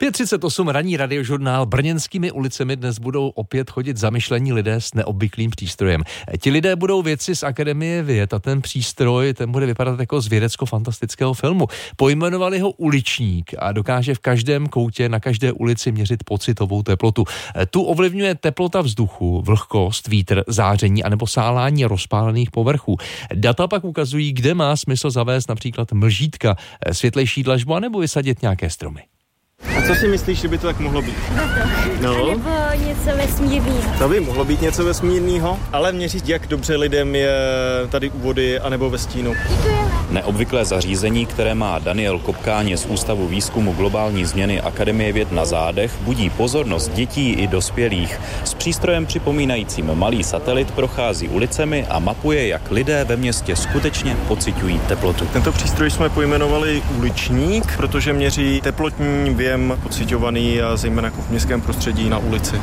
5:38 ranní radiožurnál. Brněnskými ulicemi dnes budou opět chodit zamyšlení lidé s neobvyklým přístrojem. Ti lidé budou vědci z Akademie věd a ten přístroj, ten bude vypadat jako z vědecko-fantastického filmu. Pojmenovali ho Uličník a dokáže v každém koutě na každé ulici měřit pocitovou teplotu. Tu ovlivňuje teplota vzduchu, vlhkost, vítr, záření anebo sálání rozpálených povrchů. Data pak ukazují, kde má smysl zavést například mlžítka, světlejší dlažbu anebo vysadit nějaké stromy. A co si myslíš, že by to tak mohlo být? No. A nebo něco vesmírného. To by mohlo být něco vesmírného, ale měřit, jak dobře lidem je tady u vody anebo ve stínu. Neobvyklé zařízení, které má Daniel Kopkáně z Ústavu výzkumu globální změny Akademie věd na zádech, budí pozornost dětí i dospělých. S přístrojem připomínajícím malý satelit prochází ulicemi a mapuje, jak lidé ve městě skutečně pociťují teplotu. Tento přístroj jsme pojmenovali Uličník, protože měří teplotní věm pociťovaný a zejména v městském prostředí na ulici.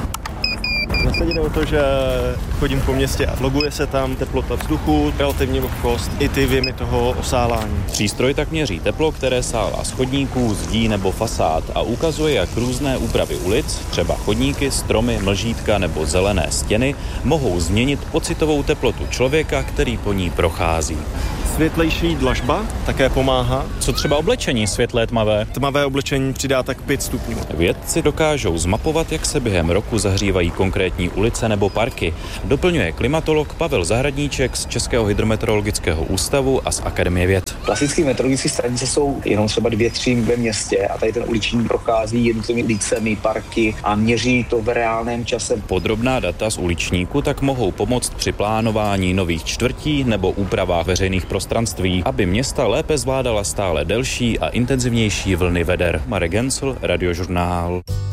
Zase jde o to, že chodím po městě a loguje se tam teplota vzduchu, relativní vlhkost i ty věmy toho osálání. Přístroj tak měří teplo, které sálá z chodníků, zdí nebo fasád a ukazuje, jak různé úpravy ulic, třeba chodníky, stromy, mlžítka nebo zelené stěny, mohou změnit pocitovou teplotu člověka, který po ní prochází. Světlejší dlažba také pomáhá. Co třeba oblečení světlé tmavé? Tmavé oblečení přidá tak 5 stupňů. Vědci dokážou zmapovat, jak se během roku zahřívají konkrétní ulice nebo parky. Doplňuje klimatolog Pavel Zahradníček z Českého hydrometeorologického ústavu a z Akademie věd. Klasické meteorologické stanice jsou jenom třeba 2-3 ve městě a tady ten uličník prochází jednotlivými ulicemi, parky a měří to v reálném čase. Podrobná data z uličníku tak mohou pomoct při plánování nových čtvrtí nebo úpravách veřejných prostranství, aby města lépe zvládala stále delší a intenzivnější vlny veder. Marek Gencl, Radiožurnál.